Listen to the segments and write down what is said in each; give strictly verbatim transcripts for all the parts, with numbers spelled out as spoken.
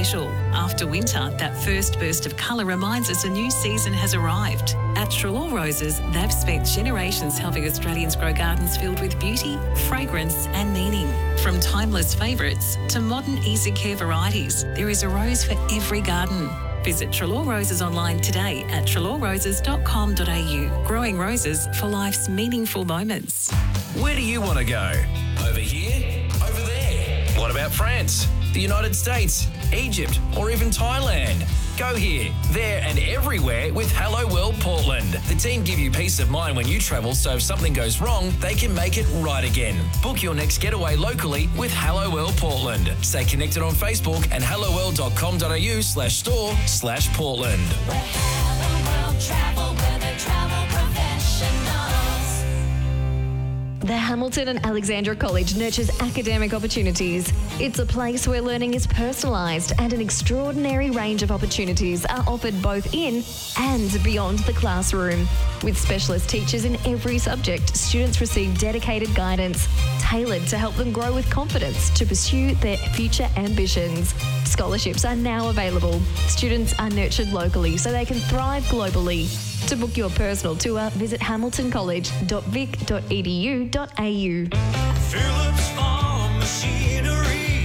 special. After winter, that first burst of colour reminds us a new season has arrived. At Trelaw Roses, they've spent generations helping Australians grow gardens filled with beauty, fragrance and meaning. From timeless favourites to modern easy care varieties, there is a rose for every garden. Visit Trelaw Roses online today at trelaw roses dot com dot a u. Growing roses for life's meaningful moments. Where do you want to go? Over here? Over there? What about France, the United States, Egypt, or even Thailand? Go here, there and everywhere with Hello World Portland. The team give you peace of mind when you travel, so if something goes wrong, they can make it right again. Book your next getaway locally with Hello World Portland. Stay connected on Facebook and helloworld dot com dot a u slash store slash Portland. Where Hello World travel, where they travel professionals. The Hamilton and Alexandra College nurtures academic opportunities. It's a place where learning is personalised and an extraordinary range of opportunities are offered both in and beyond the classroom. With specialist teachers in every subject, students receive dedicated guidance tailored to help them grow with confidence to pursue their future ambitions. Scholarships are now available. Students are nurtured locally so they can thrive globally. To book your personal tour, visit hamilton college dot vic dot e d u dot a u. Phillips Farm Machinery,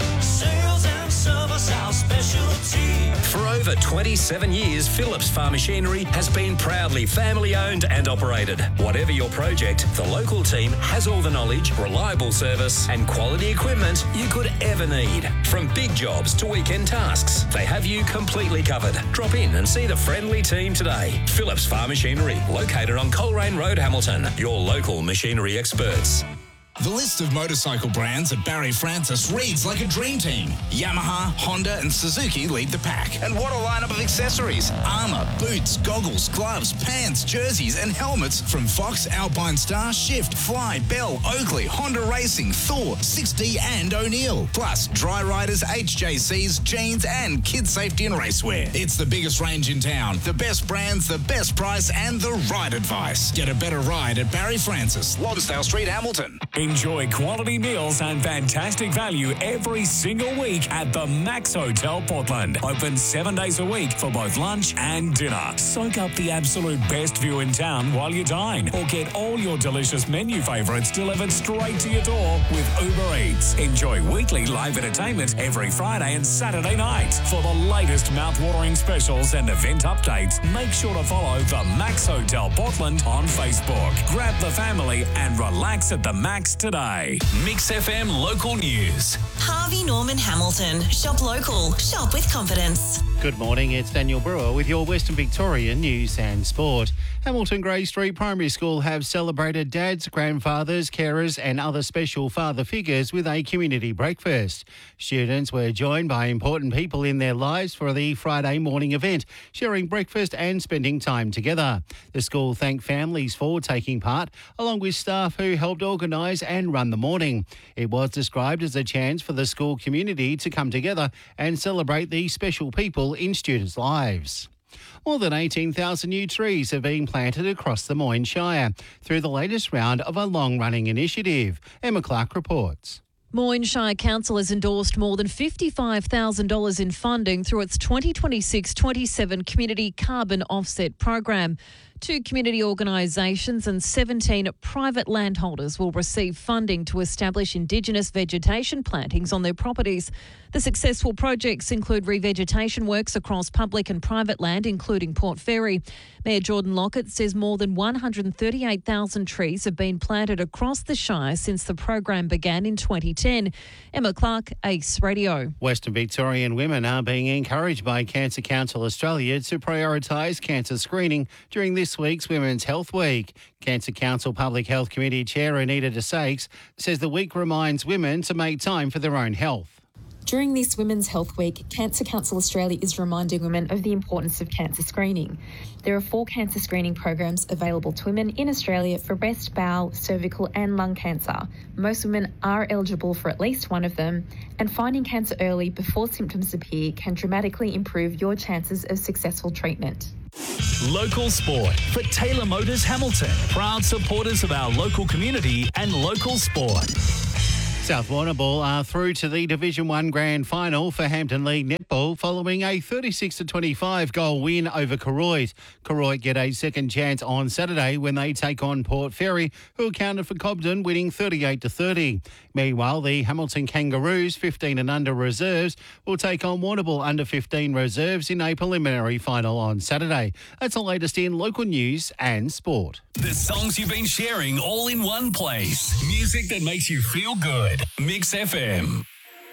sales and service our specialty. For over twenty-seven years, Phillips Farm Machinery has been proudly family-owned and operated. Whatever your project, the local team has all the knowledge, reliable service and quality equipment you could ever need. From big jobs to weekend tasks, they have you completely covered. Drop in and see the friendly team today. Phillips Farm Machinery, located on Coleraine Road, Hamilton. Your local machinery experts. The list of motorcycle brands at Barry Francis reads like a dream team. Yamaha, Honda and Suzuki lead the pack. And what a lineup of accessories. Armour, boots, goggles, gloves, pants, jerseys and helmets from Fox, Alpine Star, Shift, Fly, Bell, Oakley, Honda Racing, Thor, six D and O'Neill. Plus Dry Riders, H J Cs, jeans and kids safety and racewear. It's the biggest range in town. The best brands, the best price and the right advice. Get a better ride at Barry Francis, Lonsdale Street, Hamilton. Enjoy quality meals and fantastic value every single week at the Max Hotel Portland. Open seven days a week for both lunch and dinner. Soak up the absolute best view in town while you dine, or get all your delicious menu favourites delivered straight to your door with Uber Eats. Enjoy weekly live entertainment every Friday and Saturday night. For the latest mouth-watering specials and event updates, make sure to follow the Max Hotel Portland on Facebook. Grab the family and relax at the Max today. Mix F M Local News. Harvey Norman Hamilton. Shop local. Shop with confidence. Good morning, it's Daniel Brewer with your Western Victorian news and sport. Hamilton Grey Street Primary School have celebrated dads, grandfathers, carers and other special father figures with a community breakfast. Students were joined by important people in their lives for the Friday morning event, sharing breakfast and spending time together. The school thanked families for taking part, along with staff who helped organise and run the morning. It was described as a chance for the school community to come together and celebrate the special people in students' lives. More than eighteen thousand new trees have been planted across the Moyne Shire through the latest round of a long-running initiative. Emma Clark reports. Moyne Shire Council has endorsed more than fifty-five thousand dollars in funding through its twenty twenty-six twenty-seven Community Carbon Offset Program. Two community organisations and seventeen private landholders will receive funding to establish Indigenous vegetation plantings on their properties. The successful projects include revegetation works across public and private land, including Port Fairy. Mayor Jordan Lockett says more than one hundred thirty-eight thousand trees have been planted across the Shire since the program began in twenty ten. Emma Clark, Ace Radio. Western Victorian women are being encouraged by Cancer Council Australia to prioritise cancer screening during this week's Women's Health Week. Cancer Council Public Health Committee Chair Anita DeSakes says the week reminds women to make time for their own health. During this Women's Health Week, Cancer Council Australia is reminding women of the importance of cancer screening. There are four cancer screening programs available to women in Australia for breast, bowel, cervical and lung cancer. Most women are eligible for at least one of them, and finding cancer early before symptoms appear can dramatically improve your chances of successful treatment. Local sport for Taylor Motors Hamilton, proud supporters of our local community and local sport. South Warrnambool are through to the Division one Grand Final for Hampton League Netball. netball following a thirty-six to twenty-five goal win over Koroit. Koroit get a second chance on Saturday when they take on Port Fairy, who accounted for Cobden winning thirty-eight to thirty. Meanwhile, the Hamilton Kangaroos, fifteen and under reserves, will take on Warrnambool under fifteen reserves in a preliminary final on Saturday. That's the latest in local news and sport. The songs you've been sharing all in one place. Music that makes you feel good. Mix F M.